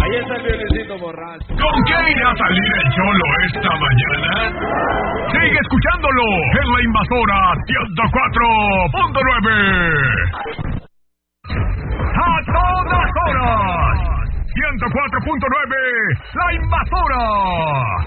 Ahí está el violecito borracho. ¿Con qué irá a salir el Cholo esta mañana? Sigue escuchándolo en La Invasora 104.9. ¡A todas horas! 104.9, La Invasora.